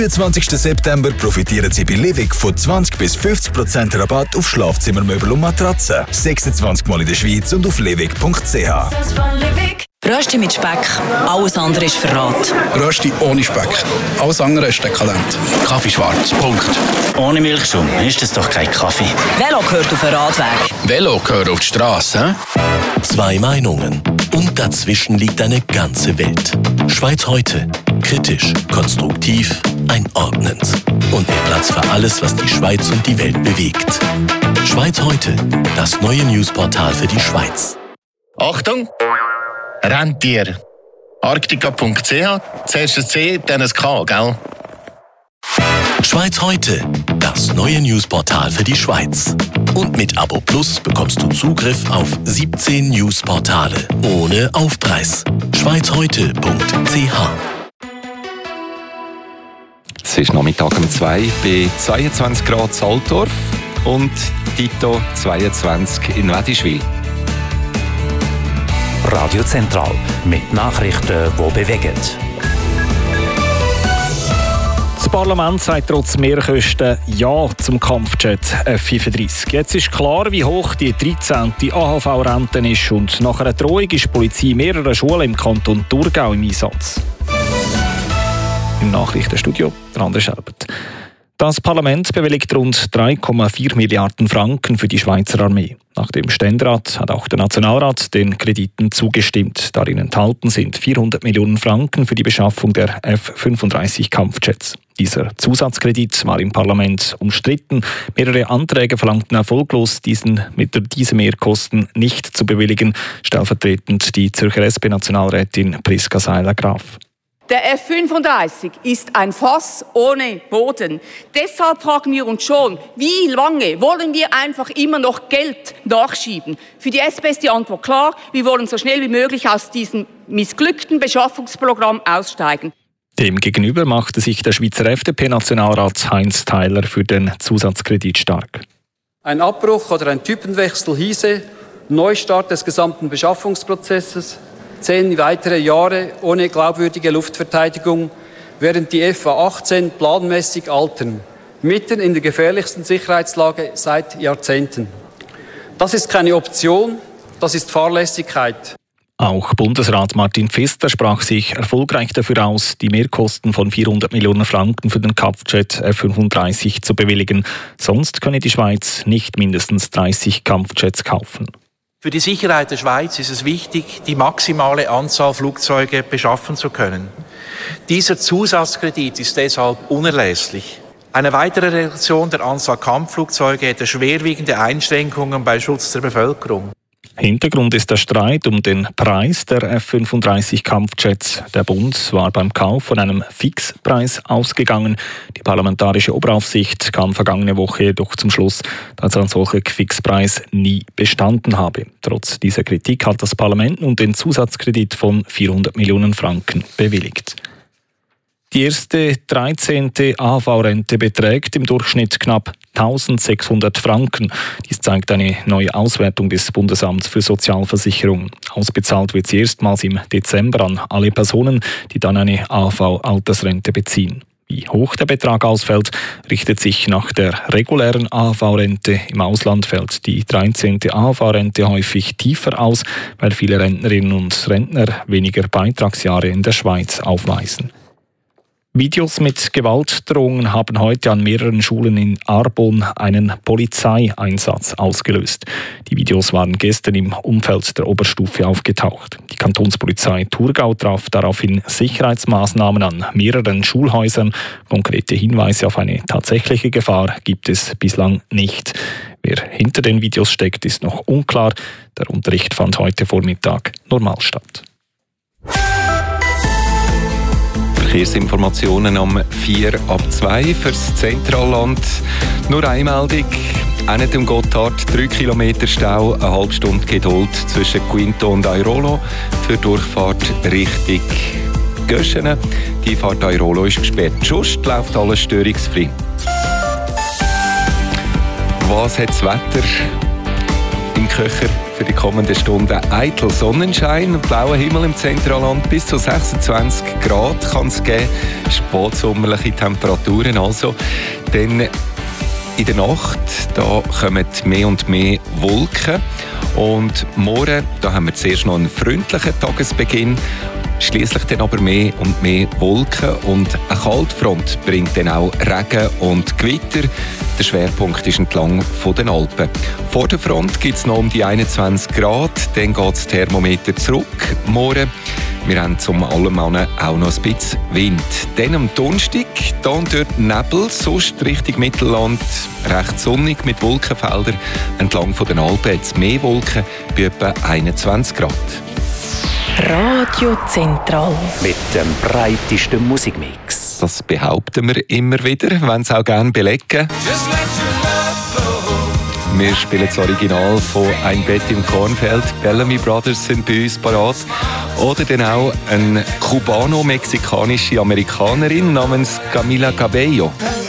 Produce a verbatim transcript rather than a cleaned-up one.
vierundzwanzigsten September profitieren Sie bei Livig von zwanzig bis fünfzig Prozent Rabatt auf Schlafzimmermöbel und Matratzen. sechsundzwanzig Mal in der Schweiz und auf livig punkt c h. Rösti mit Speck, alles andere ist Verrat. Rösti ohne Speck, alles andere ist dekadent. Kaffee schwarz, Punkt. Ohne Milchschaum ist das doch kein Kaffee. Velo gehört auf den Radweg. Velo gehört auf die Straße, hä? Zwei Meinungen und dazwischen liegt eine ganze Welt. Schweiz heute. Kritisch, konstruktiv, einordnend. Und mit Platz für alles, was die Schweiz und die Welt bewegt. Schweiz heute, das neue Newsportal für die Schweiz. Achtung! Rentier. Arktika punkt c h. Zuerst ein C, dann ein K, gell? Schweiz heute, das neue Newsportal für die Schweiz. Und mit Abo Plus bekommst du Zugriff auf siebzehn Newsportale ohne Aufpreis. schweiz heute punkt c h. Es ist Nachmittag um zwei bei zweiundzwanzig Grad in Altdorf und Tito zweiundzwanzig in Wädischwil. Radio Zentral mit Nachrichten, die bewegen. Das Parlament sagt trotz Mehrkosten Ja zum Kampfjet F fünfunddreißig. Jetzt ist klar, wie hoch die dreizehnte A H V-Rente ist und nach einer Drohung ist die Polizei mehrerer Schulen im Kanton Thurgau im Einsatz. Im Nachrichtenstudio André Schelbert. Das Parlament bewilligt rund drei Komma vier Milliarden Franken für die Schweizer Armee. Nach dem Ständerat hat auch der Nationalrat den Krediten zugestimmt. Darin enthalten sind vierhundert Millionen Franken für die Beschaffung der F fünfunddreißig Kampfjets. Dieser Zusatzkredit war im Parlament umstritten. Mehrere Anträge verlangten erfolglos, diesen mit diese Mehrkosten nicht zu bewilligen. Stellvertretend die Zürcher S P-Nationalrätin Priska Seiler-Graf. Der F fünfunddreißig ist ein Fass ohne Boden. Deshalb fragen wir uns schon, wie lange wollen wir einfach immer noch Geld nachschieben? Für die S P ist die Antwort klar, wir wollen so schnell wie möglich aus diesem missglückten Beschaffungsprogramm aussteigen. Demgegenüber machte sich der Schweizer F D P-Nationalrat Heinz Theiler für den Zusatzkredit stark. Ein Abbruch oder ein Typenwechsel hieße Neustart des gesamten Beschaffungsprozesses, zehn weitere Jahre ohne glaubwürdige Luftverteidigung, während die F A achtzehn planmäßig altern, mitten in der gefährlichsten Sicherheitslage seit Jahrzehnten. Das ist keine Option, das ist Fahrlässigkeit. Auch Bundesrat Martin Pfister sprach sich erfolgreich dafür aus, die Mehrkosten von vierhundert Millionen Franken für den Kampfjet F fünfunddreißig zu bewilligen. Sonst könne die Schweiz nicht mindestens dreißig Kampfjets kaufen. Für die Sicherheit der Schweiz ist es wichtig, die maximale Anzahl Flugzeuge beschaffen zu können. Dieser Zusatzkredit ist deshalb unerlässlich. Eine weitere Reduktion der Anzahl Kampfflugzeuge hätte schwerwiegende Einschränkungen beim Schutz der Bevölkerung. Hintergrund ist der Streit um den Preis der F fünfunddreißig Kampfjets. Der Bund war beim Kauf von einem Fixpreis ausgegangen. Die parlamentarische Oberaufsicht kam vergangene Woche jedoch zum Schluss, dass ein solcher Fixpreis nie bestanden habe. Trotz dieser Kritik hat das Parlament nun den Zusatzkredit von vierhundert Millionen Franken bewilligt. Die erste dreizehnte A H V-Rente beträgt im Durchschnitt knapp eintausendsechshundert Franken. Dies zeigt eine neue Auswertung des Bundesamts für Sozialversicherung. Ausbezahlt wird sie erstmals im Dezember an alle Personen, die dann eine A H V-Altersrente beziehen. Wie hoch der Betrag ausfällt, richtet sich nach der regulären A H V-Rente. Im Ausland fällt die dreizehnte A H V-Rente häufig tiefer aus, weil viele Rentnerinnen und Rentner weniger Beitragsjahre in der Schweiz aufweisen. Videos mit Gewaltdrohungen haben heute an mehreren Schulen in Arbon einen Polizeieinsatz ausgelöst. Die Videos waren gestern im Umfeld der Oberstufe aufgetaucht. Die Kantonspolizei Thurgau traf daraufhin Sicherheitsmaßnahmen an mehreren Schulhäusern. Konkrete Hinweise auf eine tatsächliche Gefahr gibt es bislang nicht. Wer hinter den Videos steckt, ist noch unklar. Der Unterricht fand heute Vormittag normal statt. Verkehrsinformationen um vier ab zwei fürs Zentralland. Nur eine Meldung. Auch nicht im Gotthard, drei Kilometer Stau, eine halbe Stunde Geduld zwischen Quinto und Airolo für Durchfahrt Richtung Göschene. Die Fahrt Airolo ist gesperrt. Sonst läuft alles störungsfrei. Was hat das Wetter im Köcher für die kommenden Stunden eitel Sonnenschein und blauer Himmel im Zentralland. Bis zu sechsundzwanzig Grad kann es geben. Spätsommerliche Temperaturen also. Denn in der Nacht da kommen mehr und mehr Wolken. Und morgen da haben wir zuerst noch einen freundlichen Tagesbeginn. Schliesslich dann aber mehr und mehr Wolken und eine Kaltfront bringt dann auch Regen und Gewitter. Der Schwerpunkt ist entlang von den Alpen. Vor der Front gibt es noch um die einundzwanzig Grad, dann geht das Thermometer zurück. Morgen, wir haben zum Allemannen auch noch ein bisschen Wind. Dann am Donnerstag, da und dort Nebel, sonst Richtung Mittelland recht sonnig mit Wolkenfeldern. Entlang von den Alpen jetzt mehr Wolken bei etwa einundzwanzig Grad. Radio Zentral. Mit dem breitesten Musikmix. Das behaupten wir immer wieder, wenn es auch gerne belegen. Wir spielen das Original von «Ein Bett im Kornfeld». Bellamy Brothers sind bei uns parat. Oder dann auch eine kubano-mexikanische Amerikanerin namens Camila Cabello.